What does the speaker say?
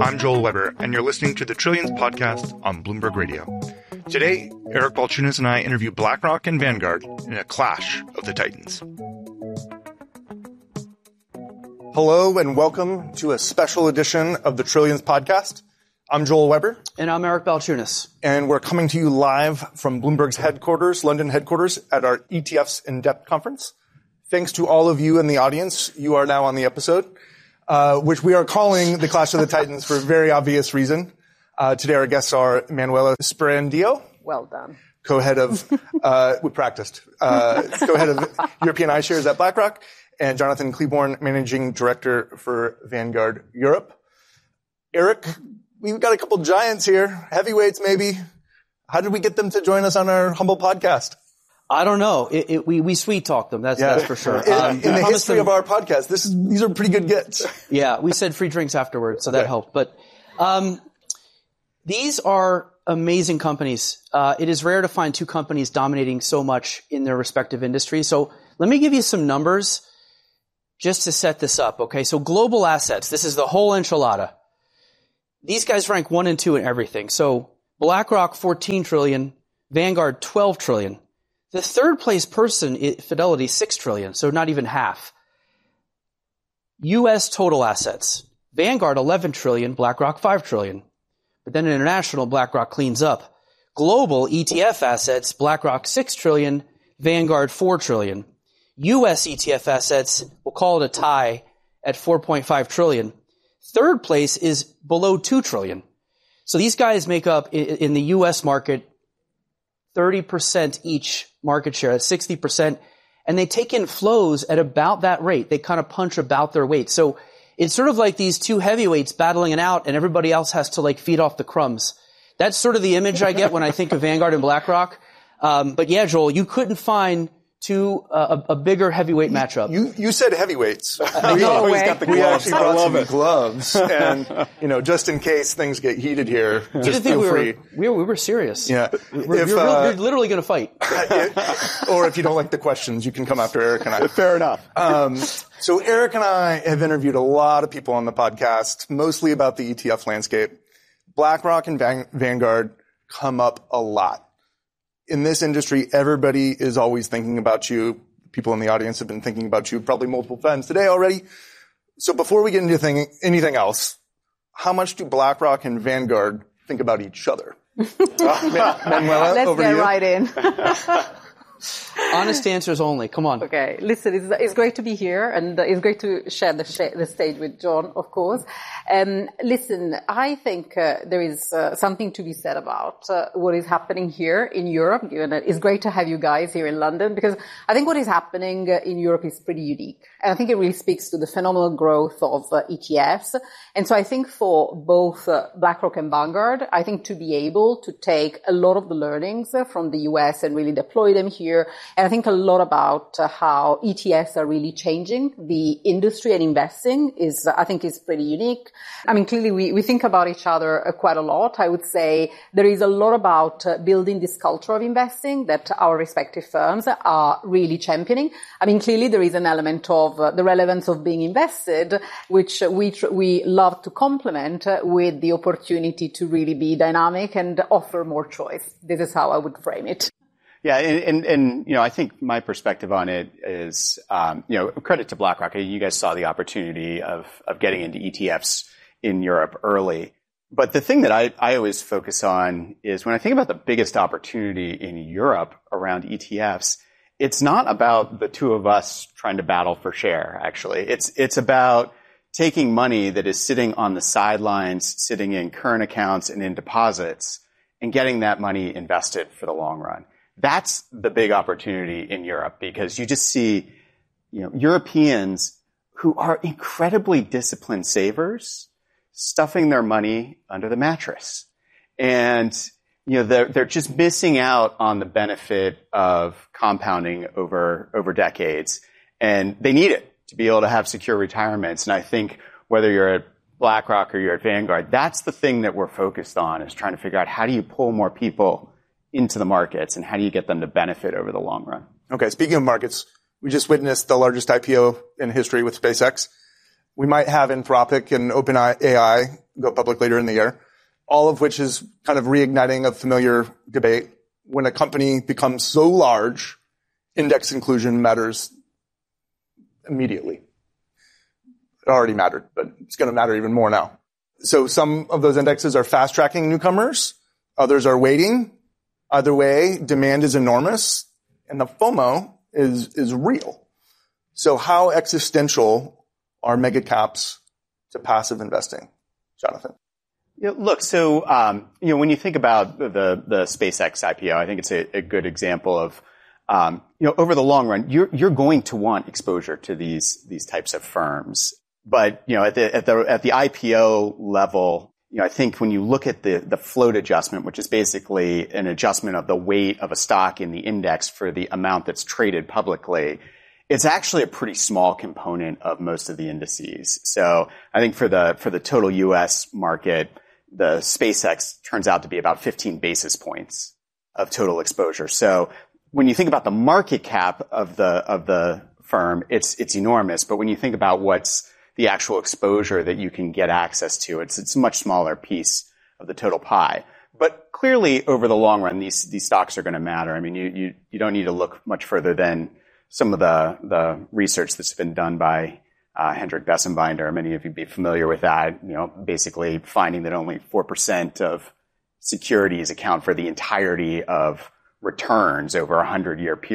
I'm Joel Weber, and you're listening to the Trillions podcast on Bloomberg Radio. Today, Eric Balchunas and I interview BlackRock and Vanguard in a clash of the titans. Hello, and welcome to a special edition of the Trillions podcast. I'm Joel Weber. And I'm Eric Balchunas. And we're coming to you live from Bloomberg's headquarters, London headquarters, at our ETFs in-depth conference. Thanks to all of you in the audience. You are now on the episode, which we are calling the Clash of the Titans for a very obvious reason. Today our guests are Manuela Sperandio. Well done. Co-head of, we practiced, co-head of European iShares at BlackRock, and Jonathan Kleeborn, Managing Director for Vanguard Europe. Eric, we've got a couple giants here, heavyweights maybe. How did we get them to join us on our humble podcast? I don't know. We sweet talk them. That's for sure. In the history of our podcast, these are pretty good gets. Yeah, we said free drinks afterwards, so that helped. But these are amazing companies. It is rare to find two companies dominating so much in their respective industries. So let me give you some numbers just to set this up. Okay, so global assets. This is the whole enchilada. These guys rank 1 and 2 in everything. So BlackRock, 14 trillion, Vanguard, 12 trillion. The third place person, Fidelity, 6 trillion, so not even half. U.S. total assets. Vanguard, 11 trillion, BlackRock, 5 trillion. But then international, BlackRock cleans up. Global ETF assets, BlackRock, 6 trillion, Vanguard, 4 trillion. U.S. ETF assets, we'll call it a tie at 4.5 trillion. Third place is below 2 trillion. So these guys make up in the U.S. market 30% each market share, that's 60%, and they take in flows at about that rate. They kind of punch about their weight. So it's sort of like these two heavyweights battling it out, and everybody else has to feed off the crumbs. That's sort of the image I get when I think of Vanguard and BlackRock. But yeah, Joel, you couldn't find a bigger heavyweight matchup. You said heavyweights. We actually brought some gloves, and just in case things get heated here, just feel free. We were serious. Yeah, you're literally going to fight. Or if you don't like the questions, you can come after Eric and I. Fair enough. So Eric and I have interviewed a lot of people on the podcast, mostly about the ETF landscape. BlackRock and Vanguard come up a lot. In this industry, everybody is always thinking about you. People in the audience have been thinking about you probably multiple times today already. So before we get into anything else, how much do BlackRock and Vanguard think about each other? Manuela, let's over get to you. right in. Honest answers only. Come on. Okay. Listen, it's great to be here, and it's great to share the stage with John, of course. Listen, I think there is something to be said about what is happening here in Europe, given that it's great to have you guys here in London, because I think what is happening in Europe is pretty unique. And I think it really speaks to the phenomenal growth of ETFs. And so I think for both BlackRock and Vanguard, I think to be able to take a lot of the learnings from the US and really deploy them here. And I think a lot about how ETFs are really changing the industry and investing I think is pretty unique. I mean, clearly we think about each other quite a lot. I would say there is a lot about building this culture of investing that our respective firms are really championing. I mean, clearly there is an element of the relevance of being invested, which we love to complement with the opportunity to really be dynamic and offer more choice. This is how I would frame it. Yeah, and I think my perspective on it is, credit to BlackRock. You guys saw the opportunity of getting into ETFs in Europe early. But the thing that I always focus on is when I think about the biggest opportunity in Europe around ETFs, it's not about the two of us trying to battle for share, actually. It's about taking money that is sitting on the sidelines, sitting in current accounts and in deposits, and getting that money invested for the long run. That's the big opportunity in Europe, because you just see, Europeans who are incredibly disciplined savers stuffing their money under the mattress. And, they're just missing out on the benefit of compounding over decades. And they need it to be able to have secure retirements. And I think whether you're at BlackRock or you're at Vanguard, that's the thing that we're focused on, is trying to figure out how do you pull more people into the markets and how do you get them to benefit over the long run. Okay, speaking of markets, we just witnessed the largest IPO in history with SpaceX. We might have Anthropic and OpenAI go public later in the year, all of which is kind of reigniting a familiar debate. When a company becomes so large, index inclusion matters immediately. It already mattered, but it's going to matter even more now. So some of those indexes are fast-tracking newcomers. Others are waiting. Either way, demand is enormous, and the FOMO is real. So how existential are mega caps to passive investing, Jonathan? Yeah, look, so when you think about the SpaceX IPO, I think it's a good example of over the long run, you're going to want exposure to these types of firms. But at the IPO level, I think when you look at the float adjustment, which is basically an adjustment of the weight of a stock in the index for the amount that's traded publicly, it's actually a pretty small component of most of the indices. So I think for the total U.S. market, the SpaceX turns out to be about 15 basis points of total exposure. So when you think about the market cap of the firm, it's enormous. But when you think about what's the actual exposure that you can get access to, it's a much smaller piece of the total pie. But clearly, over the long run, these stocks are going to matter. I mean, you don't need to look much further than some of the research that's been done by Hendrik Bessembinder. Many of you be familiar with that. Basically finding that only 4% of securities account for the entirety of returns over a 100-year period.